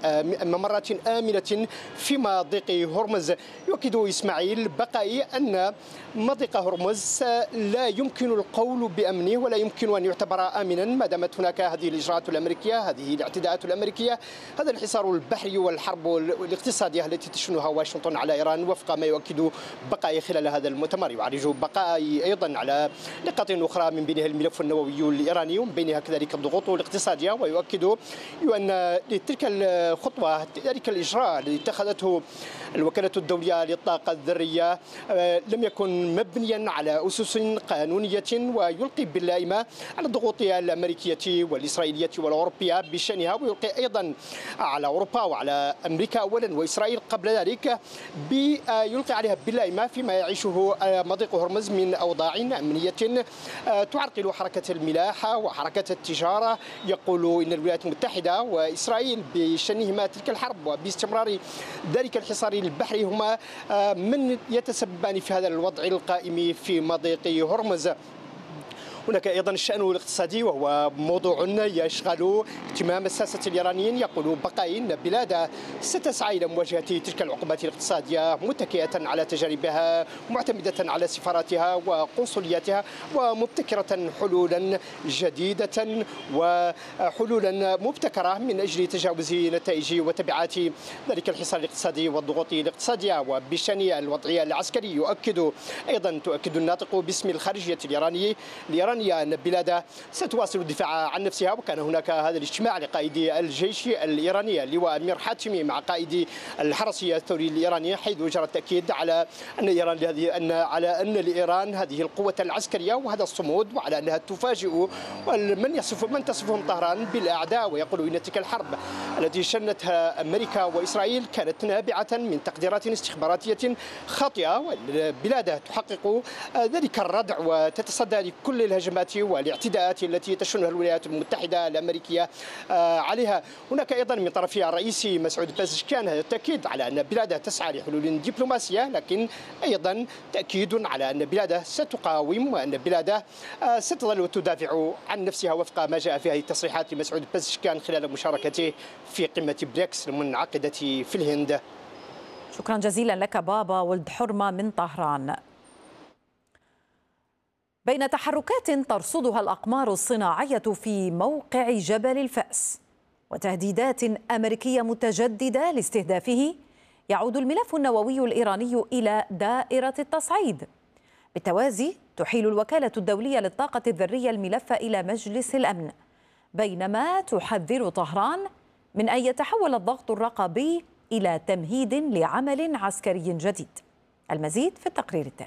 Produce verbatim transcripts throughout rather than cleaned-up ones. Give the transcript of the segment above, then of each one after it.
ممرات آمنة في مضيق هرمز. يؤكد إسماعيل بقائي أن مضيق هرمز لا يمكن القول بأمنه ولا يمكن أن يعتبر آمنا ما دامت هناك هذه الإجراءات الأمريكية، هذه الاعتداءات الأمريكية، هذا الحصار البحري والحرب الاقتصادية التي تشنها واشنطن على إيران، وفق ما يؤكد بقائي خلال هذا المؤتمر. يعرج بقائي أيضا على نقاط أخرى من بينها الملف النووي الإيراني ومن بينها كذلك الضغوط الاقتصادية، ويؤكد أن تلك الخطوة ذلك الإجراء الذي اتخذته الوكالة الدولية للطاقة الذرية لم يكن مبنيا على أسس قانونية، ويلقي باللائمة على الضغوط الأمريكية والإسرائيلية والأوروبية بشأنها، ويلقي أيضا على أوروبا وعلى أمريكا أولا وإسرائيل قبل ذلك، يلقي عليها باللائمة فيما يعيشه مضيق هرمز من أوضاع أمنية تعرقل حركة الملاحة وحركة التجارة. يقول إن الولايات المتحدة وإسرائيل بشأنهما تلك الحرب وباستمرار ذلك الحصار البحري هما من يتسببان في هذا الوضع القائم في مضيق هرمز. هناك أيضا الشأن الاقتصادي وهو موضوع يشغل اهتمام الساسة الإيرانيين. يقول بقائي أن البلاد ستسعى إلى مواجهة تلك العقوبات الاقتصادية متكئة على تجاربها، معتمدة على سفاراتها وقنصلياتها، ومبتكرة حلولا جديدة وحلولا مبتكرة من أجل تجاوز نتائج وتبعات ذلك الحصار الاقتصادي والضغوط الاقتصادية. وبشأن الوضعية العسكري يؤكد أيضا تؤكد الناطق باسم الخارجية الإيراني الإيرانية أن البلاد ستواصل الدفاع عن نفسها. وكان هناك هذا الاجتماع لقائد الجيش الإيراني اللواء أمير حاتمي مع قائد الحرس الثوري الإيراني، حيث جرى التأكيد على أن إيران هذه أن على أن لإيران هذه القوة العسكرية وهذا الصمود، وعلى أنها تفاجئ من يصف من تصفهم طهران بالأعداء. ويقول إن تلك الحرب التي شنتها أمريكا وإسرائيل كانت نابعة من تقديرات استخباراتية خاطئة، والبلاد تحقق ذلك الردع وتتصدى لكل الهجمات والاعتداءات التي تشنها الولايات المتحدة الأمريكية عليها. هناك أيضا من طرف الرئيس مسعود بازشكيان هذا التأكيد على أن بلاده تسعى لحلول دبلوماسية، لكن أيضا تأكيد على أن بلاده ستقاوم وأن بلاده ستظل تدافع عن نفسها، وفق ما جاء في هذه التصريحات لمسعود بازشكيان خلال مشاركته في قمة بريكس المنعقدة في الهند. شكرا جزيلا لك بابا ولد حرمة من طهران. بين تحركات ترصدها الأقمار الصناعية في موقع جبل الفأس وتهديدات أمريكية متجددة لاستهدافه، يعود الملف النووي الإيراني إلى دائرة التصعيد. بالتوازي تحيل الوكالة الدولية للطاقة الذرية الملف إلى مجلس الأمن، بينما تحذر طهران من أن يتحول الضغط الرقابي إلى تمهيد لعمل عسكري جديد. المزيد في التقرير التالي.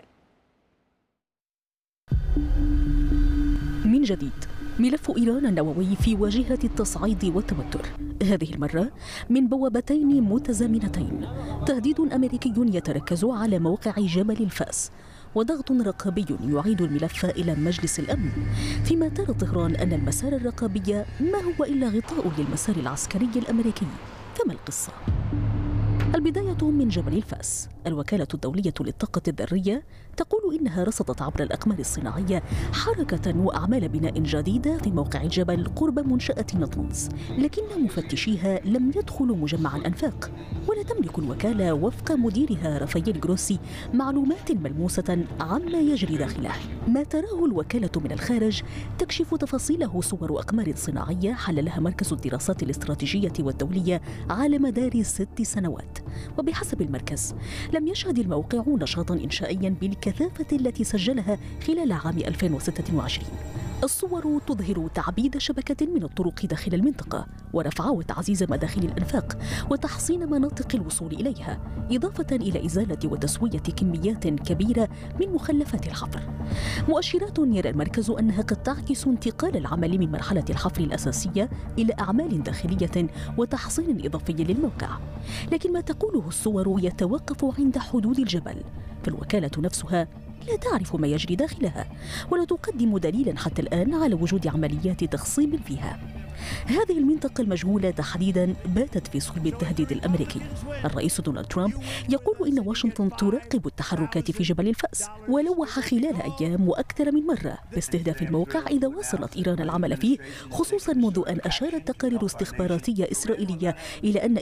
من جديد ملف إيران النووي في واجهة التصعيد والتوتر، هذه المرة من بوابتين متزامنتين: تهديد أمريكي يتركز على موقع جبل الفأس، وضغط رقابي يعيد الملف إلى مجلس الأمن، فيما ترى طهران أن المسار الرقابي ما هو إلا غطاء للمسار العسكري الأمريكي. فما القصة؟ البداية من جبل الفأس. الوكالة الدولية للطاقة الذرية تقول إنها رصدت عبر الأقمار الصناعية حركة وأعمال بناء جديدة في موقع الجبل قرب منشأة نطنز، لكن مفتشيها لم يدخلوا مجمع الأنفاق، ولا تملك الوكالة وفق مديرها رافائيل جروسي معلومات ملموسة عما يجري داخله. ما تراه الوكالة من الخارج تكشف تفاصيله صور أقمار صناعية حللها مركز الدراسات الاستراتيجية والدولية على مدار ست سنوات. وبحسب المركز لم يشهد الموقع نشاطا إنشائيا بالكثافة التي سجلها خلال عام ألفين وستة وعشرين. الصور تظهر تعبيد شبكة من الطرق داخل المنطقة، ورفع وتعزيز مداخل الأنفاق، وتحصين مناطق الوصول إليها، إضافة إلى إزالة وتسوية كميات كبيرة من مخلفات الحفر. مؤشرات يرى المركز أنها قد تعكس انتقال العمل من مرحلة الحفر الأساسية إلى أعمال داخلية وتحصين إضافي للموقع. لكن ما تقوله الصور يتوقف عند حدود الجبل، فالوكالة نفسها لا تعرف ما يجري داخلها، ولا تقدم دليلا حتى الآن على وجود عمليات تخصيب فيها. هذه المنطقة المجهولة تحديدا باتت في صلب التهديد الأمريكي. الرئيس دونالد ترامب يقول إن واشنطن تراقب التحركات في جبل الفأس، ولوح خلال أيام وأكثر من مرة باستهداف الموقع إذا واصلت إيران العمل فيه، خصوصا منذ أن أشارت تقارير استخباراتية إسرائيلية إلى أن